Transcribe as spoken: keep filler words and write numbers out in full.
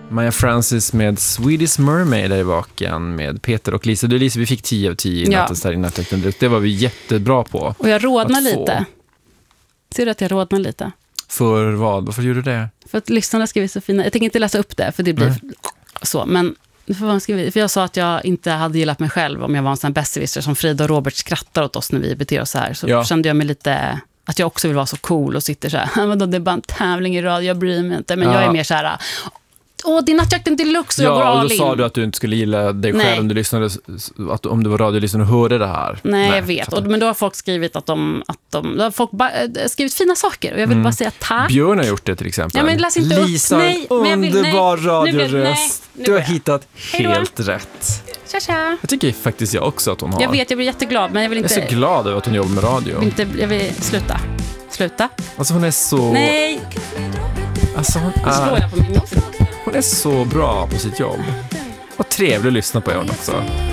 Maja Francis med Swedish Mermaid där i baken med Peter och Lisa. Du Lisa, vi fick tio av tio i Ja. nattens där i natten. Det var vi jättebra på. Och jag rodnar Att få. lite. Ser du att jag rodnar lite? För vad? Varför gjorde du det? För att lyssnarna skriver så fina... Jag tänker inte läsa upp det, för det blir Nej. så. Men för, vad skriver, för jag sa att jag inte hade gillat mig själv om jag var en sån här besserwisser som Frida och Robert skrattar åt oss när vi beter oss så här. Så Ja. kände jag mig lite... Att jag också vill vara så cool och sitter så här. Vadå, det är bara en tävling i radio, jag bryr mig inte. Men Ja. jag är mer så här... Åh, det är nattjakten deluxe och jag går Ja, och all då in. sa du att du inte skulle gilla dig Nej. själv om du lyssnade, att om du var radiolyssnare och hörde det här. Nej, jag vet. Och, men då har folk skrivit att de... Att de då har folk ba, äh, skrivit fina saker. Och jag vill Mm. bara säga tack. Björn har gjort det till exempel. Ja, men läs inte upp. Lisa, Nej, men jag vill- underbar nej. Nu blir- nej, radioröst. nu Du har blir jag. hittat Hej då. helt rätt. Tja, tja. Jag tycker faktiskt jag också att hon har. Jag vet, jag blir jätteglad, men jag vill Jag inte... är så glad över att hon jobbar med radio. inte jag vill sluta. Sluta. Alltså hon är så... Nej, Alltså hon nu slår är, jag på min mikrofon. hon är så bra på sitt jobb. Och trevlig att lyssna på hon också.